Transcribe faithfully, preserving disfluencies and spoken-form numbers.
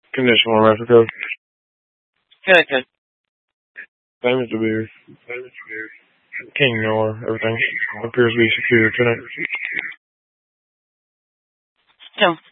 Conditional arrest code. Good, good. Same as the beer. King Miller, everything appears to be secure tonight. No.